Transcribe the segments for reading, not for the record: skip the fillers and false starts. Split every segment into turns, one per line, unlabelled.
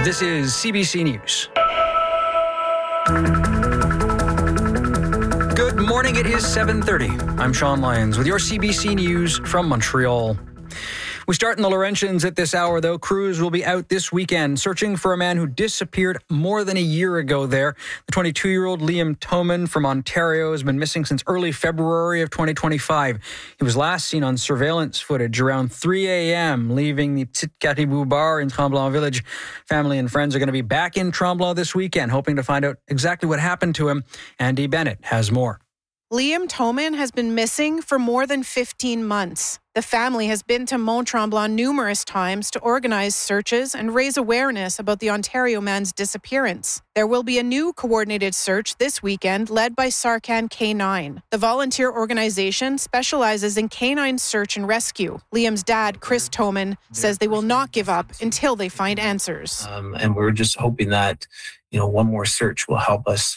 This is CBC News. Good morning, it is 7:30. I'm Sean Lyons with your CBC News from Montreal. We start in the Laurentians at this hour, though. Crews will be out this weekend searching for a man who disappeared more than a year ago there. The 22-year-old Liam Toman from Ontario has been missing since early February of 2025. He was last seen on surveillance footage around 3 a.m., leaving the Petite Caribou bar in Tremblant Village. Family and friends are going to be back in Tremblant this weekend, hoping to find out exactly what happened to him. Andy Bennett has more.
Liam Toman has been missing for more than 15 months. The family has been to Mont-Tremblant numerous times to organize searches and raise awareness about the Ontario man's disappearance. There will be a new coordinated search this weekend led by Sarcan K9. The volunteer organization specializes in canine search and rescue. Liam's dad, Chris Toman, says they will not give up until they find answers.
And we're just hoping that, one more search will help us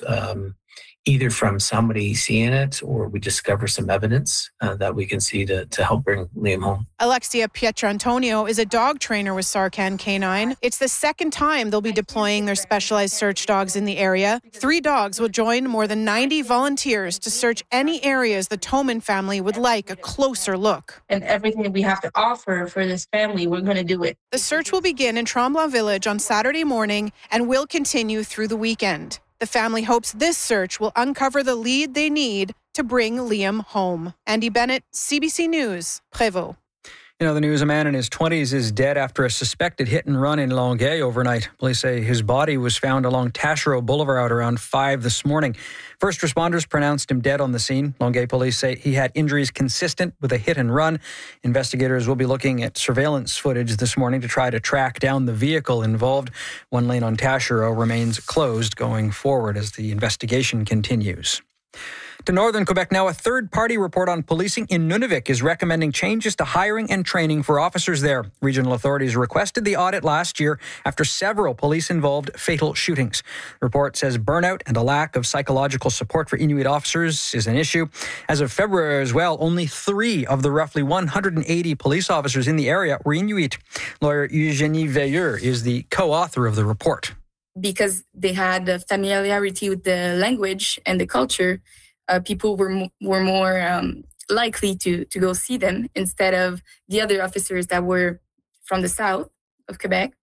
either from somebody seeing it or we discover some evidence that we can see to help bring Liam home.
Alexia Pietrantonio is a dog trainer with Sarcan K9. It's the second time they'll be deploying their specialized search dogs in the area. 3 dogs will join more than 90 volunteers to search any areas the Toman family would like a closer look.
And everything we have to offer for this family, we're going to do it.
The search will begin in Tremblant Village on Saturday morning and will continue through the weekend. The family hopes this search will uncover the lead they need to bring Liam home. Andy Bennett, CBC News, Prévost.
The news, a man in his 20s is dead after a suspected hit and run in Longueuil overnight. Police say his body was found along Taschereau Boulevard around 5 this morning. First responders pronounced him dead on the scene. Longueuil police say he had injuries consistent with a hit and run. Investigators will be looking at surveillance footage this morning to try to track down the vehicle involved. One lane on Taschereau remains closed going forward as the investigation continues. To northern Quebec now, a third-party report on policing in Nunavik is recommending changes to hiring and training for officers there. Regional authorities requested the audit last year after several police-involved fatal shootings. The report says burnout and a lack of psychological support for Inuit officers is an issue. As of February as well, only 3 of the roughly 180 police officers in the area were Inuit. Lawyer Eugenie Veilleux is the co-author of the report.
Because they had a familiarity with the language and the culture, people were more likely to go see them instead of the other officers that were from the south of Quebec.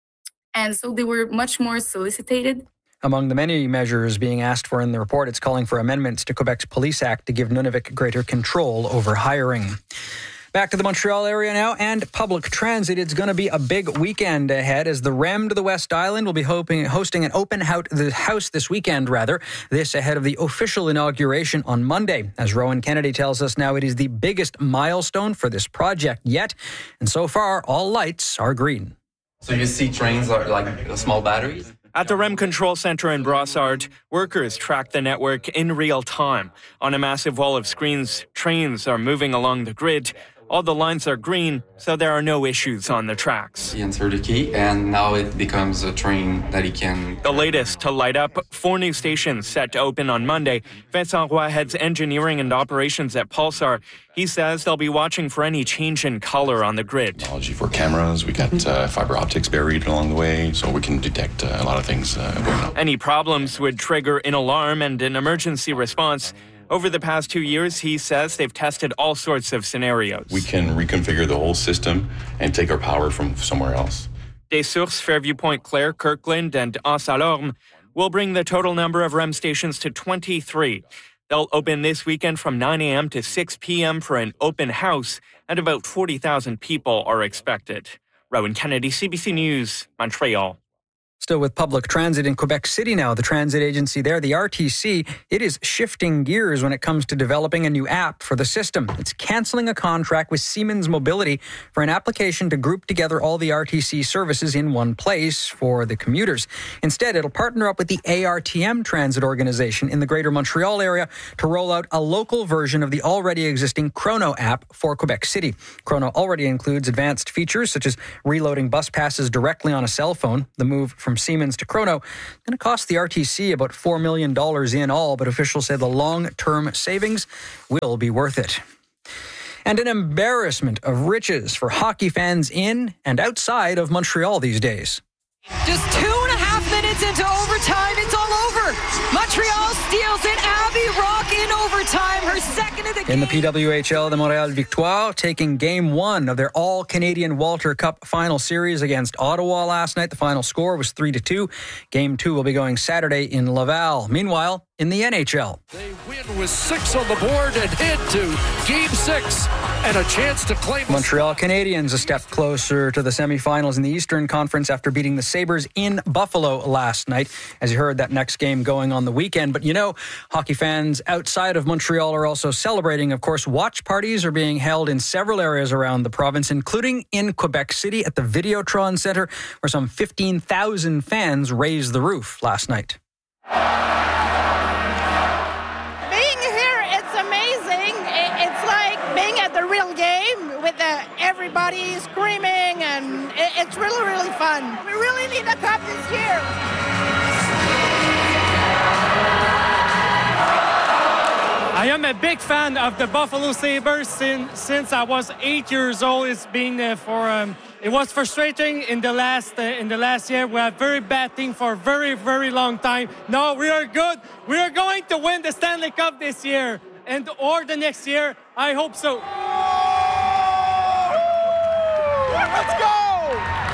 And so they were much more solicited.
Among the many measures being asked for in the report, it's calling for amendments to Quebec's Police Act to give Nunavik greater control over hiring. Back to the Montreal area now and public transit. It's going to be a big weekend ahead as the REM to the West Island will be hosting an open house this weekend, This ahead of the official inauguration on Monday. As Rowan Kennedy tells us now, it is the biggest milestone for this project yet. And so far, all lights are green.
So you see trains are like small batteries?
At the REM Control Centre in Brossard, workers track the network in real time. On a massive wall of screens, trains are moving along the grid. All the lines are green, so there are no issues on the tracks.
He inserted the key, and now it becomes a train that he can...
The latest to light up, 4 new stations set to open on Monday. Vincent Roy heads engineering and operations at Pulsar. He says they'll be watching for any change in color on the grid.
Technology for cameras, we got fiber optics buried along the way, so we can detect a lot of things going on.
Any problems would trigger an alarm and an emergency response. Over the past 2 years, he says they've tested all sorts of scenarios.
We can reconfigure the whole system and take our power from somewhere else.
Des Sources, Fairview Point Claire, Kirkland, and Anse-à-Lorme will bring the total number of REM stations to 23. They'll open this weekend from 9 a.m. to 6 p.m. for an open house, and about 40,000 people are expected. Rowan Kennedy, CBC News, Montreal.
Still with public transit in Quebec City now, the transit agency there, the RTC, it is shifting gears when it comes to developing a new app for the system. It's cancelling a contract with Siemens Mobility for an application to group together all the RTC services in one place for the commuters. Instead, it'll partner up with the ARTM transit organization in the Greater Montreal area to roll out a local version of the already existing Chrono app for Quebec City. Chrono already includes advanced features such as reloading bus passes directly on a cell phone. The move from Siemens to Chrono is going to cost the RTC about $4 million in all, but officials say the long-term savings will be worth it. And an embarrassment of riches for hockey fans in and outside of Montreal these days.
Just 2.5 minutes into overtime, it's all over. Montreal steals it. Abby Rock in overtime, her second of the game.
In the PWHL, the Montreal Victoire taking Game 1 of their all-Canadian Walter Cup final series against Ottawa last night. The final score was 3-2. Game 2 will be going Saturday in Laval. Meanwhile, in the NHL.
They win with 6 on the board and head to Game 6 and a chance to claim.
Montreal Canadiens a step closer to the semifinals in the Eastern Conference after beating the Sabres in Buffalo last night. As you heard, that next game going on the weekend. But you know, hockey fans outside of Montreal are also celebrating. Of course, watch parties are being held in several areas around the province, including in Quebec City at the Videotron Centre, where some 15,000 fans raised the roof last night.
Everybody screaming, and it's really, really fun. We really need a cup this year.
I am a big fan of the Buffalo Sabres since I was 8 years old. It's been it was frustrating in the last year. We had very bad team for a very, very long time. No, we are good. We are going to win the Stanley Cup this year or the next year. I hope so.
Let's go!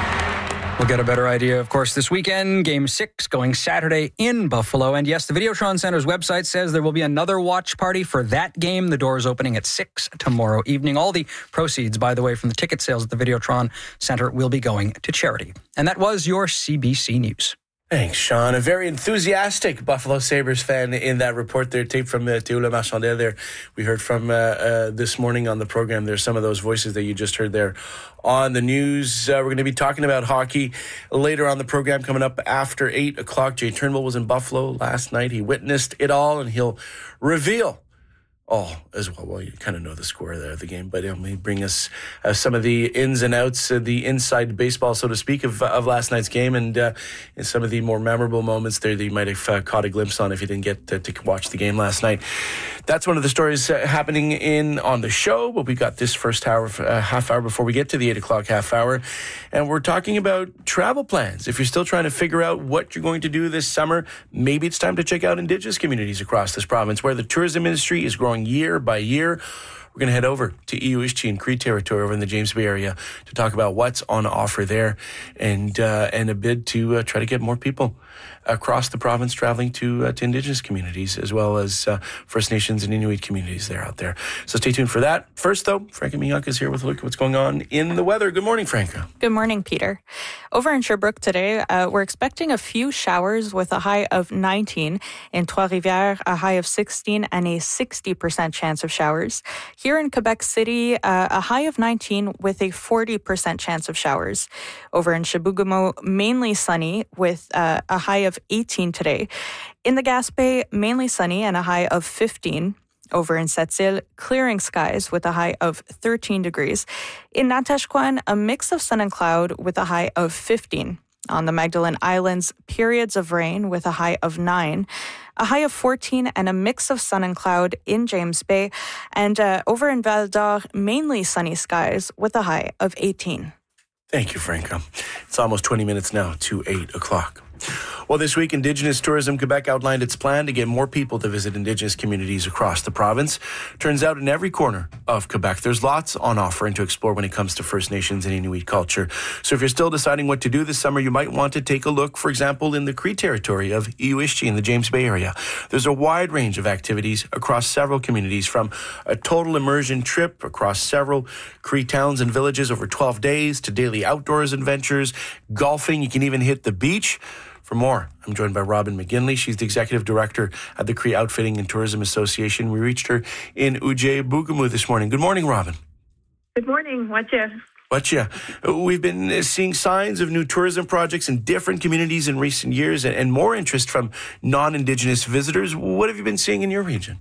We'll get a better idea, of course, this weekend. Game 6 going Saturday in Buffalo. And yes, the Videotron Center's website says there will be another watch party for that game. The doors opening at 6 tomorrow evening. All the proceeds, by the way, from the ticket sales at the Videotron Center will be going to charity. And that was your CBC News.
Thanks, Sean. A very enthusiastic Buffalo Sabres fan in that report there, taped from Théo Le Marchandel there. We heard from this morning on the program. There's some of those voices that you just heard there on the news. We're going to be talking about hockey later on the program coming up after 8 o'clock. Jay Turnbull was in Buffalo last night. He witnessed it all, and he'll reveal all as well. Well, you kind of know the score there of the game, but he'll bring us some of the ins and outs, the inside baseball, so to speak, of last night's game, and some of the more memorable moments there that you might have caught a glimpse on if you didn't get to watch the game last night. That's one of the stories happening on the show, but we got this first hour, half hour before we get to the 8 o'clock half hour, and we're talking about travel plans. If you're still trying to figure out what you're going to do this summer, maybe it's time to check out Indigenous communities across this province where the tourism industry is growing year by year. We're going to head over to Iuishchi and Cree territory over in the James Bay area to talk about what's on offer there and a bid to try to get more people across the province traveling to Indigenous communities as well as First Nations and Inuit communities there out there. So stay tuned for that. First, though, Franca Mignonca is here with a look at what's going on in the weather. Good morning, Franca.
Good morning, Peter. Over in Sherbrooke today, we're expecting a few showers with a high of 19. In Trois-Rivières, a high of 16 and a 60% chance of showers. Here in Quebec City, a high of 19 with a 40% chance of showers. Over in Chibougamau, mainly sunny with a high of 18 today. In the Gaspé, mainly sunny and a high of 15. Over in Sept-Îles, clearing skies with a high of 13 degrees. In Natashquan, a mix of sun and cloud with a high of 15. On the Magdalen Islands, periods of rain with a high of 9. A high of 14 and a mix of sun and cloud in James Bay. And over in Val d'Or, mainly sunny skies with a high of 18.
Thank you, Franca. It's almost 20 minutes now to 8 o'clock. Well, this week, Indigenous Tourism Quebec outlined its plan to get more people to visit Indigenous communities across the province. Turns out in every corner of Quebec, there's lots on offer and to explore when it comes to First Nations and Inuit culture. So if you're still deciding what to do this summer, you might want to take a look, for example, in the Cree territory of Iuishchi in the James Bay area. There's a wide range of activities across several communities, from a total immersion trip across several Cree towns and villages over 12 days to daily outdoors adventures, golfing. You can even hit the beach. For more, I'm joined by Robin McGinley. She's the Executive Director at the Cree Outfitting and Tourism Association. We reached her in Ujay-Bougamu this morning. Good morning, Robin.
Good morning.
Whatcha? We've been seeing signs of new tourism projects in different communities in recent years and more interest from non-Indigenous visitors. What have you been seeing in your region?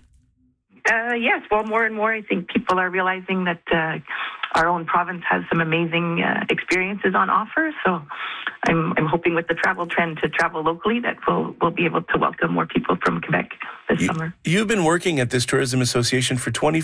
Yes, well, more and more, I think people are realizing that our own province has some amazing experiences on offer. So I'm hoping with the travel trend to travel locally that we'll be able to welcome more people from Quebec this summer.
You've been working at this tourism association for 25